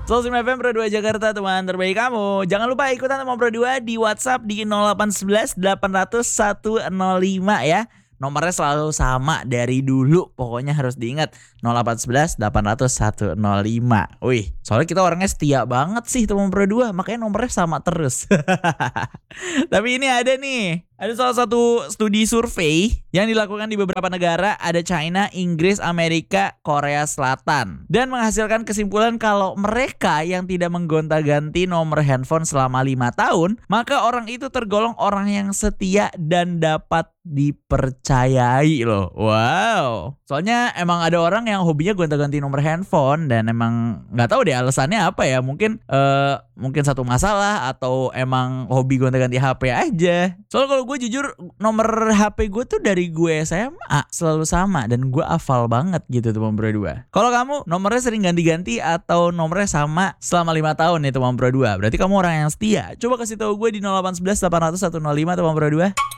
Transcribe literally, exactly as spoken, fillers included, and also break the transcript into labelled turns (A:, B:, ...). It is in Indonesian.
A: Sulsel F M Pro dua Jakarta, teman terbaik kamu. Jangan lupa ikutan teman Pro dua di WhatsApp di nol delapan satu satu delapan nol nol satu nol lima ya. Nomornya selalu sama dari dulu. Pokoknya harus diingat nol delapan satu satu delapan nol nol satu nol lima. Wih, soalnya kita orangnya setia banget sih teman Pro dua, makanya nomornya sama terus. Tapi ini ada nih, ada salah satu studi survei yang dilakukan di beberapa negara, ada China, Inggris, Amerika, Korea Selatan, dan menghasilkan kesimpulan kalau mereka yang tidak menggonta-ganti nomor handphone selama lima tahun, maka orang itu tergolong orang yang setia dan dapat dipercayai loh. Wow. Soalnya emang ada orang yang hobinya gonta-ganti nomor handphone dan emang nggak tahu deh alasannya apa ya. Mungkin uh, mungkin satu masalah atau emang hobi gonta-ganti H P aja. Soalnya kalau gue jujur nomor H P gue tuh dari gue S M A selalu sama dan gue hafal banget gitu teman Pro dua. Kalau kamu nomornya sering ganti-ganti atau nomornya sama selama lima tahun nih teman Pro dua, berarti kamu orang yang setia. Coba kasih tahu gue di nol delapan satu satu delapan nol nol satu nol lima teman Pro dua.